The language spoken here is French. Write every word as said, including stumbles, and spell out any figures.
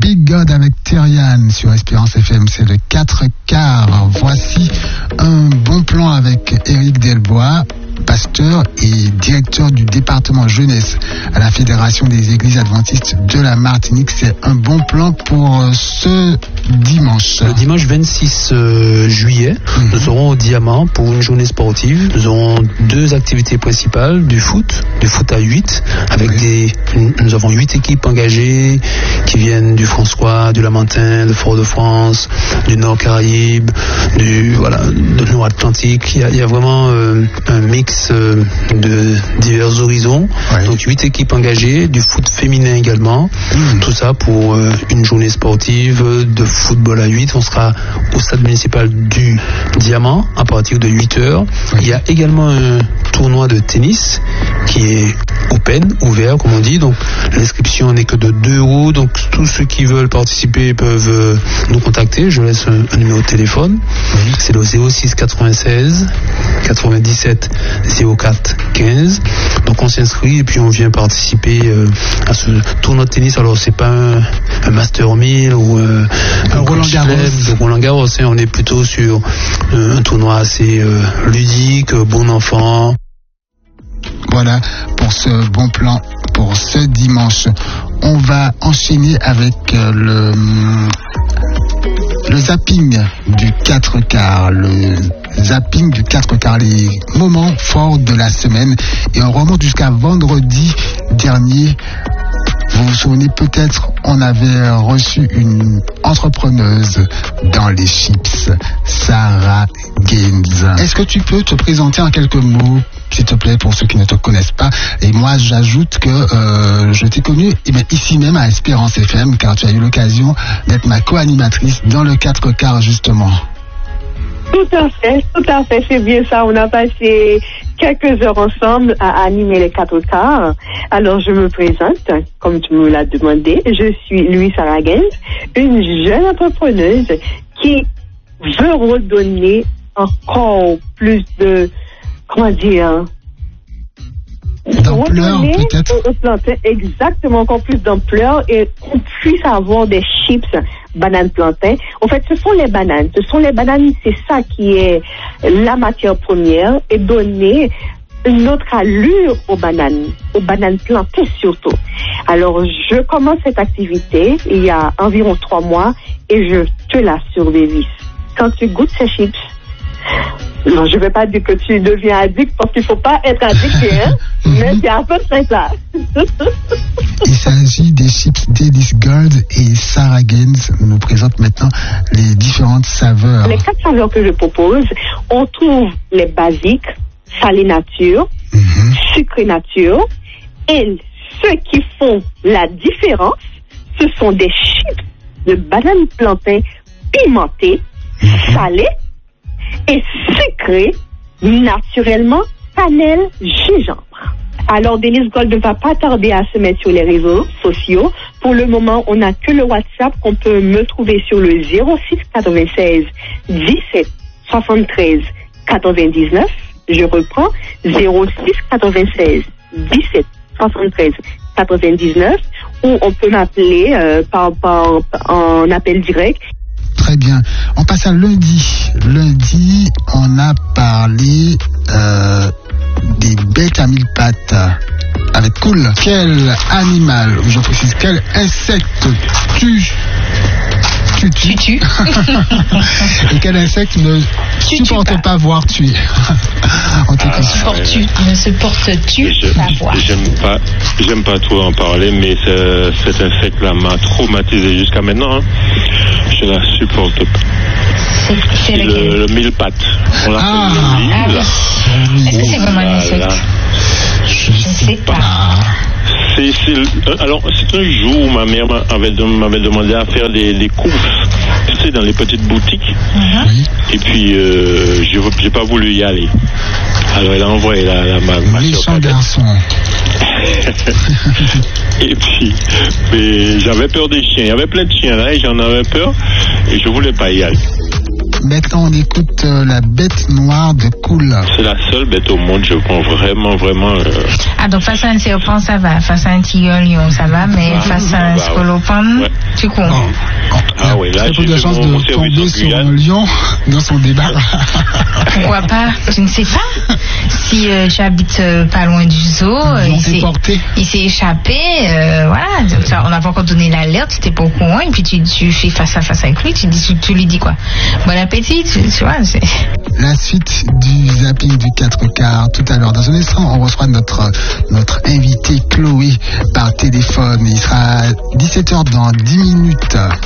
Big God avec Thériane sur Espérance F M, c'est le quatre quarts. Voici un bon plan avec Éric Delbois, pasteur et directeur du département jeunesse à la Fédération des Églises Adventistes de la Martinique. C'est un bon plan pour ce dimanche. Le dimanche vingt-six euh, juillet, mmh. nous serons au Diamant pour une journée sportive. Nous aurons deux activités principales, du foot, du foot à huit, avec oui. des, nous avons huit équipes engagées qui viennent du François, du Lamentin, de Fort-de-France, du Nord Caraïbe, du voilà, de Nord Atlantique. Il y a, il y a vraiment euh, un mix euh, de divers horizons. Oui. Donc huit équipes engagées, du foot féminin également. Mmh. Tout ça pour euh, une journée sportive de football à huit. On sera au stade municipal du Diamant à partir de huit heures. Oui. Il y a également un tournoi de tennis qui est open, ouvert comme on dit. Donc l'inscription n'est que de deux euros. Donc tous ceux qui veulent participer peuvent euh, nous contacter. Je laisse un, un numéro de téléphone. Oui. C'est le zéro six quatre-vingt-seize quatre-vingt-dix-sept zéro quatre quinze. Donc on s'inscrit et puis on vient participer euh, à ce tournoi de tennis. Alors c'est pas un, un Master mille ou euh, un, un Roland Garros. De Roland Garros. On est plutôt sur euh, un tournoi assez euh, ludique, bon enfant. Voilà pour ce bon plan pour ce dimanche. On va enchaîner avec euh, le, le zapping du quatre quarts. Le zapping du quatre quarts, les moments forts de la semaine. Et on remonte jusqu'à vendredi dernier. Vous vous souvenez peut-être, on avait reçu une entrepreneuse dans les chips, Sarah Gaines. Est-ce que tu peux te présenter en quelques mots, s'il te plaît, pour ceux qui ne te connaissent pas? Et moi, j'ajoute que euh, je t'ai connue eh bien, ici même à Espérance F M, car tu as eu l'occasion d'être ma co-animatrice dans le quatre quarts, justement. Tout à fait, tout à fait, c'est bien ça. On a passé quelques heures ensemble à animer les quatre quarts. Alors, je me présente, comme tu me l'as demandé. Je suis Louise Sarah Gaines, une jeune entrepreneuse qui veut redonner encore plus de, comment dire, d'ampleur, peut-être. Au, au plantain, exactement, encore plus d'ampleur et qu'on puisse avoir des chips bananes plantain. En fait, ce sont les bananes. Ce sont les bananes, c'est ça qui est la matière première et donner une autre allure aux bananes, aux bananes plantées surtout. Alors, je commence cette activité il y a environ trois mois et je te l'assure, Davis. Quand tu goûtes ces chips, non, je ne vais pas dire que tu deviens addict parce qu'il ne faut pas être addict, hein, mais c'est un peu très ça. Il s'agit des chips Delice Gold et Sarah Gaines nous présente maintenant les différentes saveurs. Les quatre saveurs que je propose, on trouve les basiques, salé nature, mm-hmm. sucré nature, et ceux qui font la différence, ce sont des chips de banane plantain pimentées, mm-hmm. salées, et sucré naturellement cannelle gingembre. Alors Delice Gold ne va pas tarder à se mettre sur les réseaux sociaux. Pour le moment, on n'a que le WhatsApp qu'on peut me trouver sur le zéro six quatre-vingt-seize dix-sept soixante-treize quatre-vingt-dix-neuf. Je reprends zéro six quatre-vingt-seize dix-sept soixante-treize quatre-vingt-dix-neuf ou on peut m'appeler euh, par, par, en appel direct. Très bien. On passe à lundi. Lundi, on a parlé euh, des bêtes à mille pattes avec Cool. Quel animal, ou je précise, quel insecte tu tu tu, tu. Et quel insecte ne tu, supporte tu pas. pas voir tuer? En tout cas, ah, supporte-tu, ne se porte-tu pas voir? J'aime pas, j'aime pas trop en parler, mais ce, cet insecte-là m'a traumatisé jusqu'à maintenant. Hein. Je la supporte pas. C'est, c'est, c'est le, le mille pattes. On l'appelle ah, le mille. Ah, oui. Est-ce que c'est vraiment un insecte? Je ne sais pas. C'est, c'est, alors, c'est un jour où ma mère m'avait, m'avait demandé à faire des, des courses, tu sais, dans les petites boutiques. Mm-hmm. Et puis, euh, j'ai, j'ai pas voulu y aller. Alors, elle a envoyé la, la, ma, ma méchant garçon. Et puis, mais j'avais peur des chiens. Il y avait plein de chiens là et j'en avais peur et je voulais pas y aller. Maintenant, on écoute euh, la bête noire de Cool. C'est la seule bête au monde, je pense vraiment, vraiment. Euh... Ah, donc face à un serpent, ça va. Face à un tigre, lion, ça va. Mais ah, face à un scolopendre, ouais. Tu cours. Bon, bon, Ah ouais, là, très peu j'ai de fait chance mon de service tomber en sur Guyane. un lion dans son débat. Pourquoi pas? Je ne sais pas. Si euh, tu habites euh, pas loin du zoo, euh, Lion il s'est- déporté. il s'est échappé, euh, voilà. Donc, ça, on n'a pas encore donné l'alerte, tu n'étais pas au courant, et puis tu, tu fais face à face avec lui, tu, dis, tu, tu lui dis quoi? Bon appétit, tu, tu vois. C'est... La suite du zapping du quatre quarts tout à l'heure. Dans un instant, on reçoit notre, notre invité Chloé par téléphone. Il sera dix-sept heures dans dix minutes.